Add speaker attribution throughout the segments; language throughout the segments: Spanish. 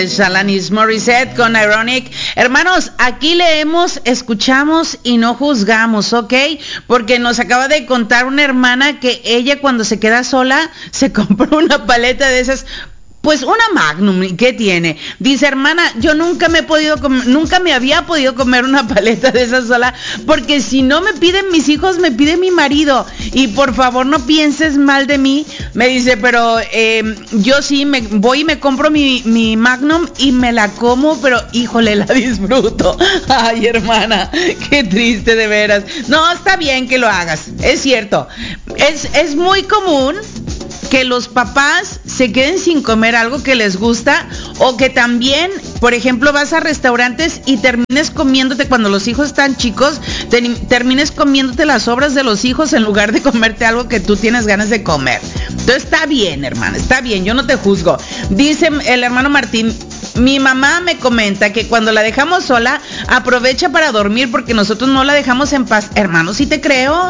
Speaker 1: Es Alanis Morissette con Ironic. Hermanos, aquí leemos, escuchamos y no juzgamos, ¿ok? Porque nos acaba de contar una hermana que ella cuando se queda sola se compró una paleta de esas. Pues una Magnum, ¿qué tiene? Dice, hermana, yo nunca me había podido comer una paleta de esas sola, porque si no me piden mis hijos, me pide mi marido. Y por favor no pienses mal de mí. Me dice, pero yo sí me voy y me compro mi Magnum y me la como, pero híjole, la disfruto. Ay, hermana, qué triste de veras. No, está bien que lo hagas, es cierto. Es muy común que los papás se queden sin comer algo que les gusta, o que también, por ejemplo, vas a restaurantes y termines comiéndote, cuando los hijos están chicos, termines comiéndote las sobras de los hijos en lugar de comerte algo que tú tienes ganas de comer. Entonces está bien, hermana, está bien, yo no te juzgo. Dice el hermano Martín, mi mamá me comenta que cuando la dejamos sola, aprovecha para dormir porque nosotros no la dejamos en paz. Hermano, sí te creo.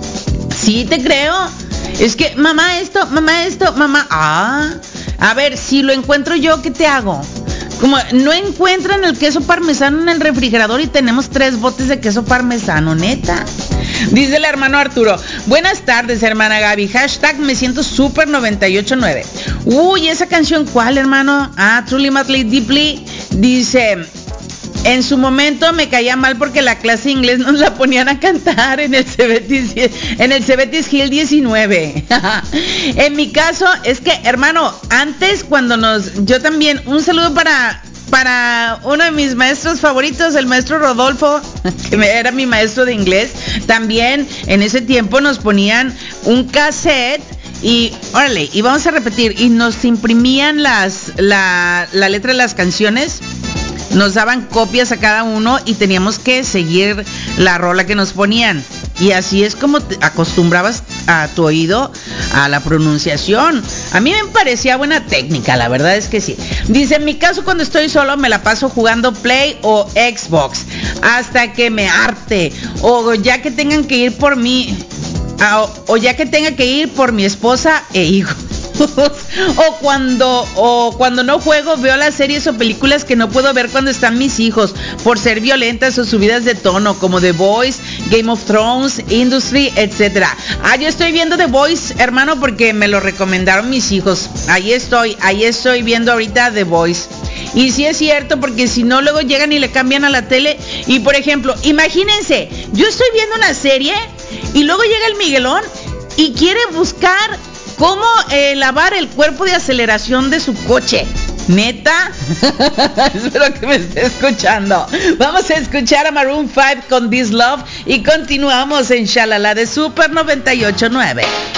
Speaker 1: Es que, mamá, mamá. A ver, si lo encuentro yo, ¿qué te hago? Como no encuentran el queso parmesano en el refrigerador y tenemos 3 botes de queso parmesano, neta. Dice el hermano Arturo, buenas tardes, hermana Gaby, hashtag me siento super 989. Uy, esa canción, ¿cuál, hermano? Truly Madly Deeply. Dice, en su momento me caía mal porque la clase de inglés nos la ponían a cantar en el Cebetis Hill 19. En mi caso, es que, hermano, antes yo también, un saludo para uno de mis maestros favoritos, el maestro Rodolfo, que era mi maestro de inglés. También en ese tiempo nos ponían un cassette y, órale, y vamos a repetir, y nos imprimían la letra de las canciones. Nos daban copias a cada uno y teníamos que seguir la rola que nos ponían. Y así es como te acostumbrabas a tu oído a la pronunciación. A mí me parecía buena técnica, la verdad es que sí. Dice, en mi caso cuando estoy solo me la paso jugando Play o Xbox hasta que me harte. O ya que tengan que ir por mí, o ya que tenga que ir por mi esposa e hijos. O cuando no juego, veo las series o películas que no puedo ver cuando están mis hijos por ser violentas o subidas de tono, como The Boys, Game of Thrones, Industry, etc. Yo estoy viendo The Boys, hermano, porque me lo recomendaron mis hijos. Ahí estoy viendo ahorita The Boys. Y sí es cierto, porque si no, luego llegan y le cambian a la tele. Y por ejemplo, imagínense, yo estoy viendo una serie y luego llega el Miguelón y quiere buscar cómo lavar el cuerpo de aceleración de su coche. ¿Neta? Espero que me esté escuchando. Vamos a escuchar a Maroon 5 con This Love y continuamos en Shalala de Super 98.9.